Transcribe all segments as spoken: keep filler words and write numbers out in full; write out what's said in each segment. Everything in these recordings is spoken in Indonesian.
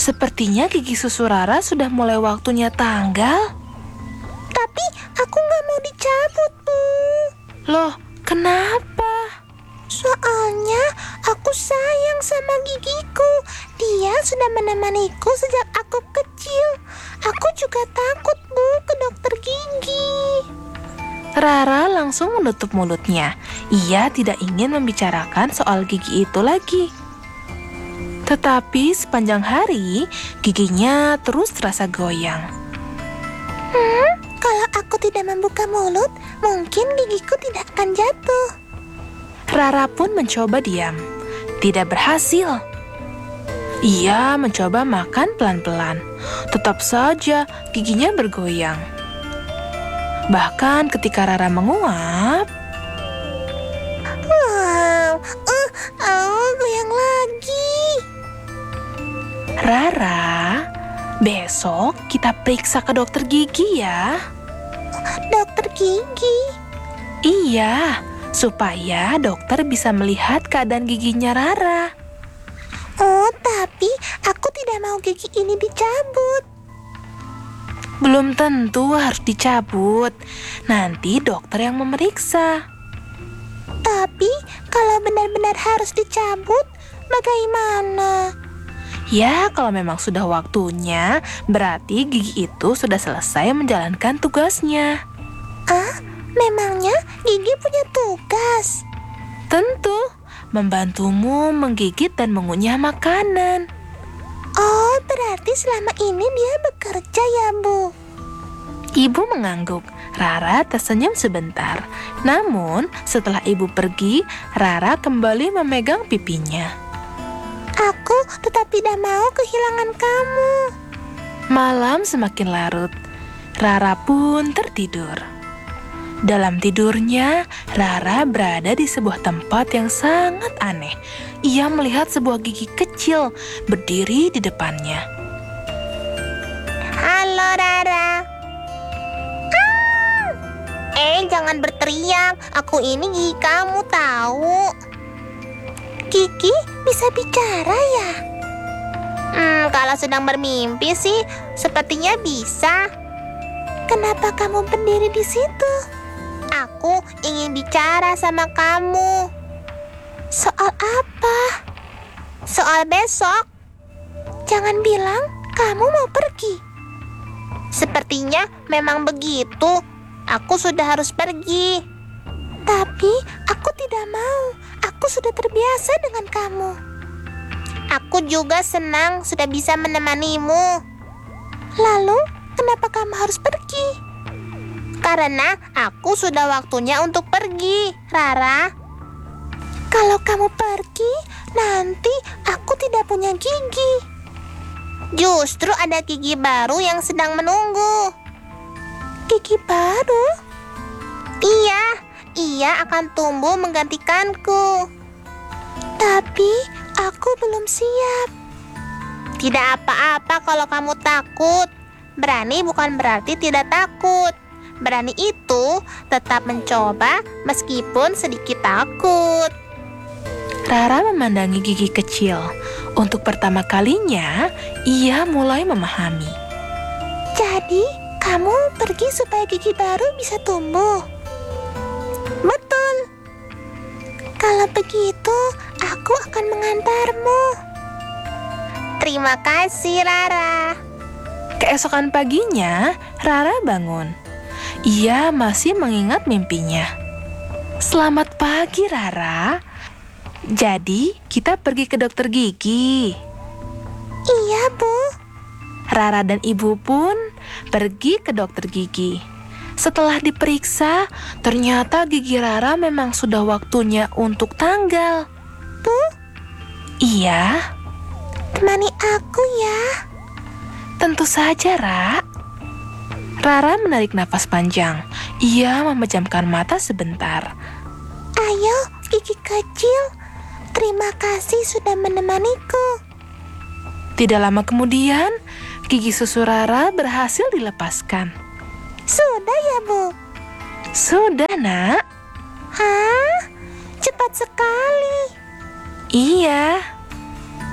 Sepertinya gigi susu Rara sudah mulai waktunya tanggal. Tapi aku nggak mau dicabut, Bu. Loh, kenapa? Soalnya aku sayang sama gigiku. Dia sudah menemaniku sejak aku kecil. Aku juga takut, Bu, ke dokter gigi. Rara langsung menutup mulutnya. Ia tidak ingin membicarakan soal gigi itu lagi. Tetapi sepanjang hari, giginya terus terasa goyang. Hmm, kalau aku tidak membuka mulut, mungkin gigiku tidak akan jatuh. Rara pun mencoba diam. Tidak berhasil. Ia mencoba makan pelan-pelan. Tetap saja giginya bergoyang. Bahkan ketika Rara menguap, Wow, uh, oh, goyang lagi. Rara, besok kita periksa ke dokter gigi ya. Dokter gigi? Iya, supaya dokter bisa melihat keadaan giginya Rara. Oh, tapi aku tidak mau gigi ini dicabut. Belum tentu harus dicabut. Nanti dokter yang memeriksa. Tapi kalau benar-benar harus dicabut, bagaimana? Ya, kalau memang sudah waktunya, berarti gigi itu sudah selesai menjalankan tugasnya. Ah, memangnya gigi punya tugas? Tentu, membantumu menggigit dan mengunyah makanan. Oh, berarti selama ini dia bekerja ya, Bu? Ibu mengangguk. Rara tersenyum sebentar. Namun, setelah ibu pergi, Rara kembali memegang pipinya. Aku tetap tidak mau kehilangan kamu. Malam semakin larut. Rara pun tertidur. Dalam tidurnya, Rara berada di sebuah tempat yang sangat aneh. Ia melihat sebuah gigi kecil berdiri di depannya. Halo, Rara. Ah! Eh, jangan berteriak. Aku ini gigi kamu tahu. Gigi bisa bicara ya? Hmm, kalau sedang bermimpi sih, sepertinya bisa. Kenapa kamu berdiri di situ? Aku ingin bicara sama kamu. Soal apa? Soal besok. Jangan bilang kamu mau pergi. Sepertinya memang begitu. Aku sudah harus pergi. Tapi aku tidak mau. Aku sudah terbiasa dengan kamu. Aku juga senang sudah bisa menemanimu. Lalu, kenapa kamu harus pergi? Karena aku sudah waktunya untuk pergi, Rara. Kalau kamu pergi, nanti aku tidak punya gigi. Justru ada gigi baru yang sedang menunggu. Gigi baru? Iya, ia akan tumbuh menggantikanku. Tapi aku belum siap. Tidak apa-apa kalau kamu takut. Berani bukan berarti tidak takut. Berani itu tetap mencoba meskipun sedikit takut. Rara memandangi gigi kecil. Untuk pertama kalinya, ia mulai memahami. Jadi, kamu pergi supaya gigi baru bisa tumbuh? Betul. Kalau begitu, aku akan mengantarmu. Terima kasih, Rara. Keesokan paginya, Rara bangun. Ia masih mengingat mimpinya. Selamat pagi, Rara. Jadi, kita pergi ke dokter gigi. Iya, Bu. Rara dan ibu pun pergi ke dokter gigi. Setelah diperiksa, ternyata gigi Rara memang sudah waktunya untuk tanggal. Bu, Iya, temani aku ya. tentu saja, Ra. Rara menarik napas panjang. Ia memejamkan mata sebentar. Ayo, gigi kecil. Terima kasih sudah menemaniku. Tidak lama kemudian, gigi susu Rara berhasil dilepaskan. Sudah ya, Bu? Sudah, Nak. Hah? Cepat sekali. Iya.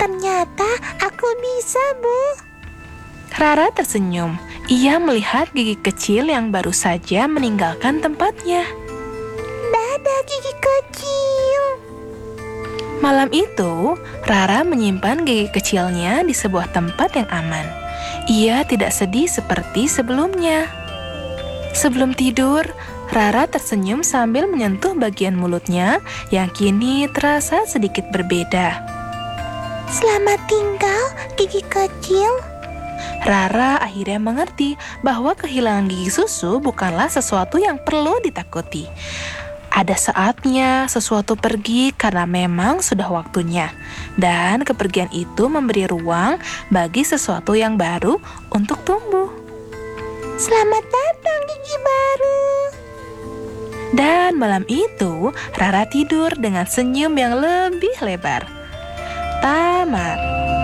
Ternyata aku bisa, Bu. Rara tersenyum. Ia melihat gigi kecil yang baru saja meninggalkan tempatnya. Dadah, gigi kecil. Malam itu, Rara menyimpan gigi kecilnya di sebuah tempat yang aman. Ia tidak sedih seperti sebelumnya. Sebelum tidur, Rara tersenyum sambil menyentuh bagian mulutnya yang kini terasa sedikit berbeda. Selamat tinggal, gigi kecil. Rara akhirnya mengerti bahwa kehilangan gigi susu bukanlah sesuatu yang perlu ditakuti. Ada saatnya sesuatu pergi karena memang sudah waktunya. Dan kepergian itu memberi ruang bagi sesuatu yang baru untuk tumbuh. Selamat datang, gigi baru. Dan malam itu, Rara tidur dengan senyum yang lebih lebar. Tamat.